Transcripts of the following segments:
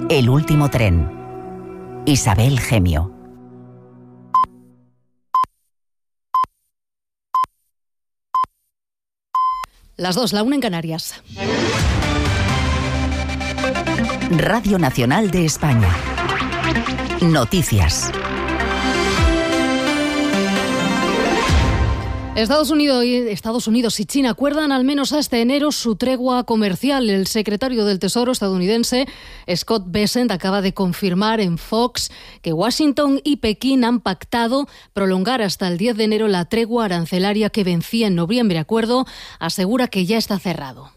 El último tren. Isabel Gemio. Las 2, la 1 en Canarias. Radio Nacional de España. Noticias. Estados Unidos y China acuerdan al menos hasta enero su tregua comercial. El secretario del Tesoro estadounidense, Scott Bessent, acaba de confirmar en Fox que Washington y Pekín han pactado prolongar hasta el 10 de enero la tregua arancelaria que vencía en noviembre. Acuerdo asegura que ya está cerrado.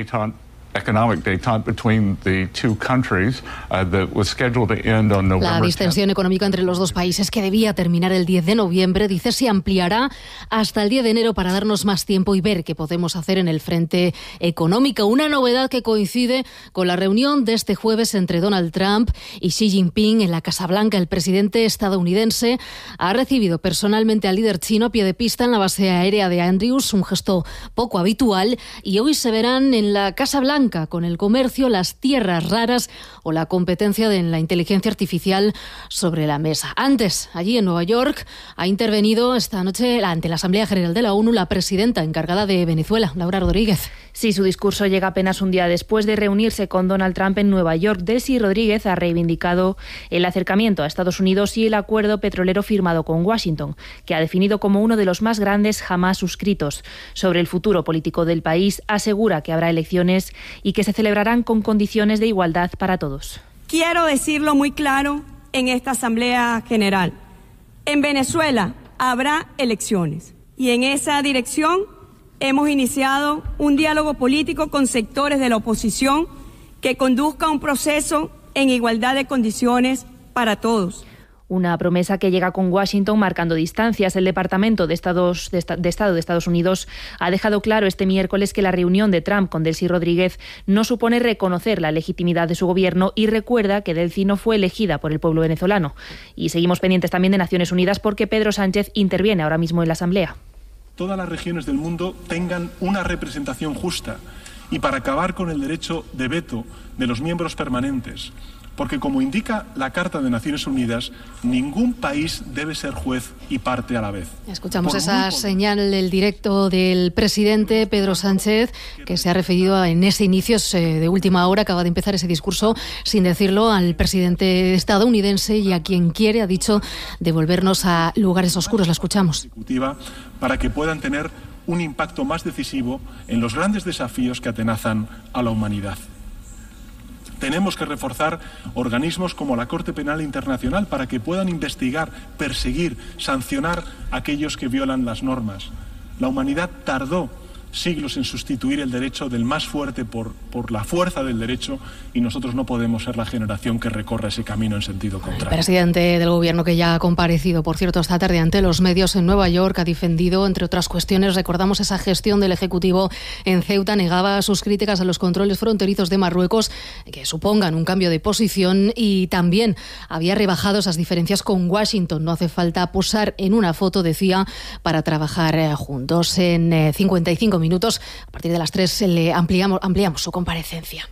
La distensión económica entre los dos países, que debía terminar el 10 de noviembre, dice, se ampliará hasta el 10 de enero para darnos más tiempo y ver qué podemos hacer en el frente económico. Una novedad que coincide con la reunión de este jueves entre Donald Trump y Xi Jinping en la Casa Blanca. El presidente estadounidense ha recibido personalmente al líder chino a pie de pista en la base aérea de Andrews, un gesto poco habitual, y hoy se verán en la Casa Blanca con el comercio, las tierras raras o la competencia de la inteligencia artificial sobre la mesa. Antes, allí en Nueva York, ha intervenido esta noche ante la Asamblea General de la ONU la presidenta encargada de Venezuela, Laura Rodríguez. Sí, su discurso llega apenas un día después de reunirse con Donald Trump en Nueva York. Delcy Rodríguez ha reivindicado el acercamiento a Estados Unidos y el acuerdo petrolero firmado con Washington, que ha definido como uno de los más grandes jamás suscritos. Sobre el futuro político del país, asegura que habrá elecciones y que se celebrarán con condiciones de igualdad para todos. Quiero decirlo muy claro en esta Asamblea General. En Venezuela habrá elecciones y en esa dirección hemos iniciado un diálogo político con sectores de la oposición que conduzca a un proceso en igualdad de condiciones para todos. Una promesa que llega con Washington marcando distancias. El Departamento de Estado de Estados Unidos ha dejado claro este miércoles que la reunión de Trump con Delcy Rodríguez no supone reconocer la legitimidad de su gobierno y recuerda que Delcy no fue elegida por el pueblo venezolano. Y seguimos pendientes también de Naciones Unidas porque Pedro Sánchez interviene ahora mismo en la Asamblea. Todas las regiones del mundo tengan una representación justa y para acabar con el derecho de veto de los miembros permanentes. Porque, como indica la Carta de Naciones Unidas, ningún país debe ser juez y parte a la vez. Escuchamos esa señal, el directo del presidente Pedro Sánchez, que se ha referido en ese inicio de última hora, acaba de empezar ese discurso, sin decirlo, al presidente estadounidense y a quien quiere, ha dicho, devolvernos a lugares oscuros. La escuchamos. Para que puedan tener un impacto más decisivo en los grandes desafíos que atenazan a la humanidad. Tenemos que reforzar organismos como la Corte Penal Internacional para que puedan investigar, perseguir, sancionar a aquellos que violan las normas. La humanidad tardó siglos en sustituir el derecho del más fuerte por la fuerza del derecho y nosotros no podemos ser la generación que recorra ese camino en sentido contrario. El presidente del Gobierno, que ya ha comparecido, por cierto, esta tarde ante los medios en Nueva York, ha defendido, entre otras cuestiones, recordamos esa gestión del Ejecutivo en Ceuta, negaba sus críticas a los controles fronterizos de Marruecos, que supongan un cambio de posición, y también había rebajado esas diferencias con Washington. No hace falta posar en una foto, decía, para trabajar juntos. En 55 minutos, a partir de las 3, le ampliamos su comparecencia.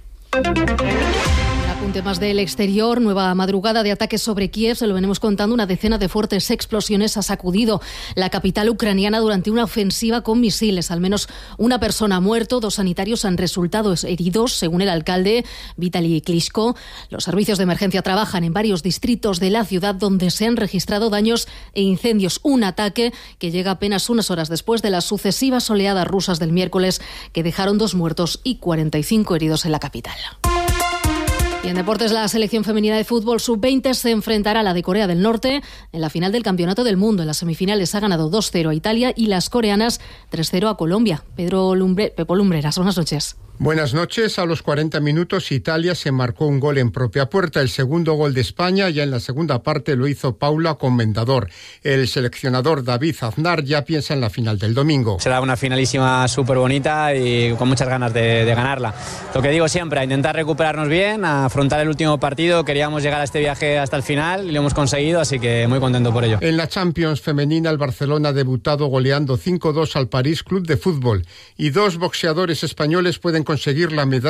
Un apunte más del exterior. Nueva madrugada de ataques sobre Kiev, se lo venimos contando. Una decena de fuertes explosiones ha sacudido la capital ucraniana durante una ofensiva con misiles. Al menos una persona ha muerto, 2 sanitarios han resultado heridos, según el alcalde Vitaly Klitschko. Los servicios de emergencia trabajan en varios distritos de la ciudad donde se han registrado daños e incendios. Un ataque que llega apenas unas horas después de las sucesivas oleadas rusas del miércoles, que dejaron 2 muertos y 45 heridos en la capital. Y en deportes, la selección femenina de fútbol sub-20 se enfrentará a la de Corea del Norte en la final del Campeonato del Mundo. En las semifinales ha ganado 2-0 a Italia y las coreanas 3-0 a Colombia. Pepo Lumbreras, buenas noches. Buenas noches. A los 40 minutos Italia se marcó un gol en propia puerta. El segundo gol de España ya en la segunda parte lo hizo Paula Comendador. El seleccionador David Aznar ya piensa en la final del domingo. Será una finalísima súper bonita y con muchas ganas de ganarla. Lo que digo siempre, a intentar recuperarnos bien, a afrontar el último partido. Queríamos llegar a este viaje hasta el final y lo hemos conseguido, así que muy contento por ello. En la Champions femenina, el Barcelona ha debutado goleando 5-2 al París Club de Fútbol y 2 boxeadores españoles pueden conseguir la medalla